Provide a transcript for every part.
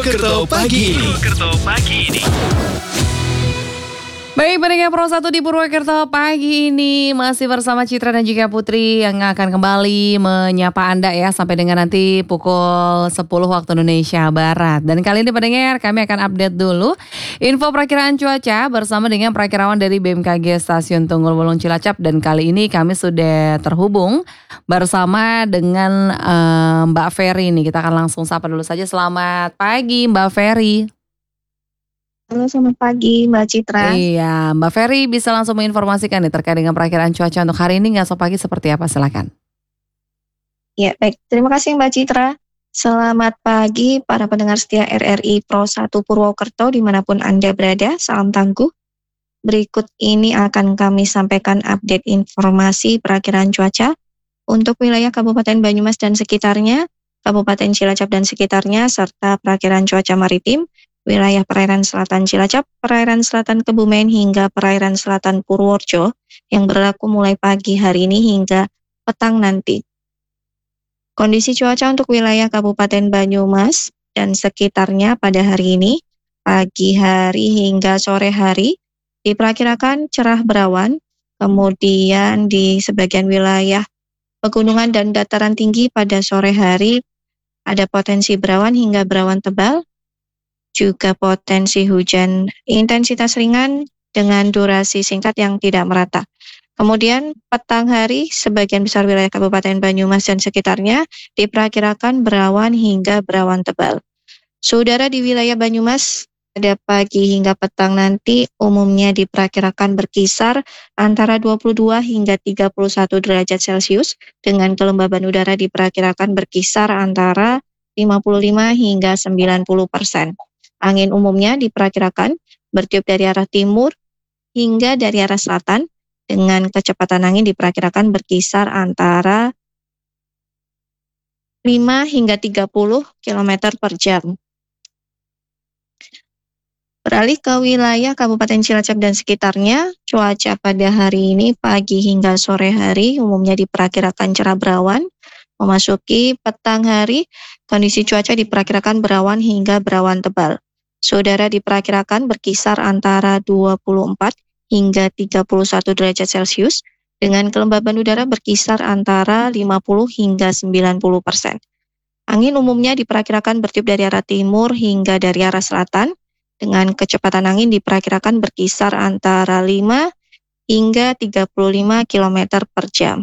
Purwokerto pagi ini. Baik, pendengar Pro 1 di Purwokerto pagi ini masih bersama Citra dan juga Putri yang akan kembali menyapa Anda ya sampai dengan nanti pukul 10 waktu Indonesia Barat. Dan kali ini pendengar kami akan update dulu info perakiraan cuaca bersama dengan perakirawan dari BMKG Stasiun Tunggul Wulung Cilacap. Dan kali ini kami sudah terhubung bersama dengan Mbak Ferry nih. Kita akan langsung sapa dulu saja. Selamat pagi Mbak Ferry. Halo, selamat pagi Mbak Citra. Iya, Mbak Ferry bisa langsung menginformasikan nih terkait dengan perakiraan cuaca untuk hari ini nggak pagi seperti apa, silakan. Ya, baik. Terima kasih Mbak Citra. Selamat pagi para pendengar setia RRI Pro 1 Purwokerto dimanapun Anda berada. Salam tangguh. Berikut ini akan kami sampaikan update informasi perakiraan cuaca untuk wilayah Kabupaten Banyumas dan sekitarnya, Kabupaten Cilacap dan sekitarnya, serta perakiraan cuaca maritim, wilayah perairan selatan Cilacap, perairan selatan Kebumen hingga perairan selatan Purworejo yang berlaku mulai pagi hari ini hingga petang nanti. Kondisi cuaca untuk wilayah Kabupaten Banyumas dan sekitarnya pada hari ini, pagi hari hingga sore hari, diperkirakan cerah berawan, kemudian di sebagian wilayah pegunungan dan dataran tinggi pada sore hari ada potensi berawan hingga berawan tebal, juga potensi hujan intensitas ringan dengan durasi singkat yang tidak merata. Kemudian petang hari sebagian besar wilayah Kabupaten Banyumas dan sekitarnya diperkirakan berawan hingga berawan tebal. Saudara di wilayah Banyumas pada pagi hingga petang nanti umumnya diperkirakan berkisar antara 22 hingga 31 derajat Celcius dengan kelembaban udara diperkirakan berkisar antara 55 hingga 90%. Angin umumnya diperkirakan bertiup dari arah timur hingga dari arah selatan dengan kecepatan angin diperkirakan berkisar antara 5 hingga 30 km per jam. Beralih ke wilayah Kabupaten Cilacap dan sekitarnya, cuaca pada hari ini pagi hingga sore hari umumnya diperkirakan cerah berawan. Memasuki petang hari, kondisi cuaca diperkirakan berawan hingga berawan tebal. Saudara diperkirakan berkisar antara 24 hingga 31 derajat Celcius dengan kelembaban udara berkisar antara 50 hingga 90%. Angin umumnya diperkirakan bertiup dari arah timur hingga dari arah selatan dengan kecepatan angin diperkirakan berkisar antara 5 hingga 35 km per jam.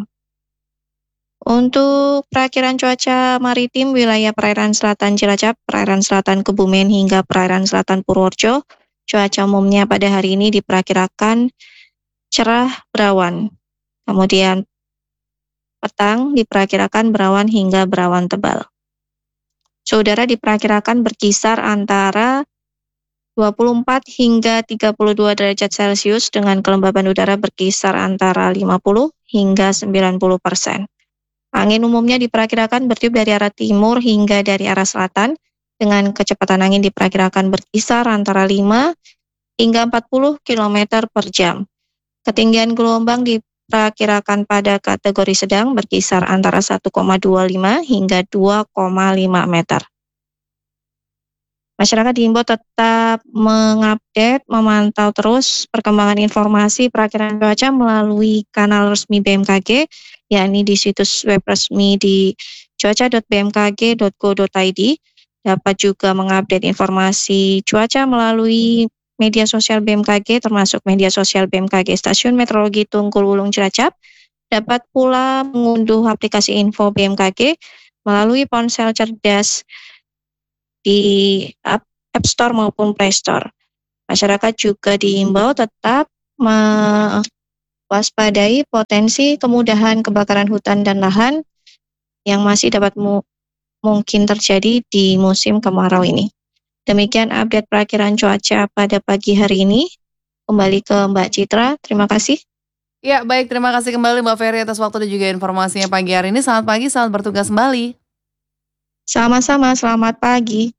Untuk perakiraan cuaca maritim wilayah perairan selatan Cilacap, perairan selatan Kebumen hingga perairan selatan Purworejo, cuaca umumnya pada hari ini diperkirakan cerah berawan. Kemudian petang diperkirakan berawan hingga berawan tebal. Saudara diperkirakan berkisar antara 24 hingga 32 derajat Celcius dengan kelembaban udara berkisar antara 50 hingga 90%. Angin umumnya diperkirakan bertiup dari arah timur hingga dari arah selatan dengan kecepatan angin diperkirakan berkisar antara 5 hingga 40 km per jam. Ketinggian gelombang diperkirakan pada kategori sedang berkisar antara 1,25 hingga 2,5 meter. Masyarakat diimbau tetap mengupdate, memantau terus perkembangan informasi perakiraan cuaca melalui kanal resmi BMKG, yakni di situs web resmi di cuaca.bmkg.go.id. Dapat juga mengupdate informasi cuaca melalui media sosial BMKG, termasuk media sosial BMKG Stasiun Meteorologi Tunggul Wulung Cilacap. Dapat pula mengunduh aplikasi info BMKG melalui ponsel cerdas di App Store maupun Play Store. Masyarakat juga diimbau tetap mewaspadai potensi kemudahan kebakaran hutan dan lahan yang masih dapat mungkin terjadi di musim kemarau ini. Demikian update perakiraan cuaca pada pagi hari ini. Kembali ke Mbak Citra, terima kasih. Ya, baik, terima kasih kembali Mbak Ferry atas waktu dan juga informasinya pagi hari ini. Selamat pagi, selamat bertugas kembali. Sama-sama, selamat pagi.